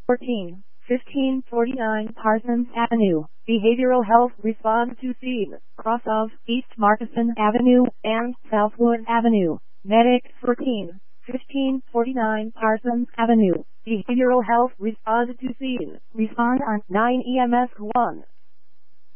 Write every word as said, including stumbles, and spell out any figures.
fourteen, fifteen forty-nine Parsons Avenue, Behavioral Health Response to scene, cross of East Markeson Avenue and Southwood Avenue. Medic fourteen, fifteen forty-nine Parsons Avenue, Behavioral Health Respond to scene, respond on nine E M S one.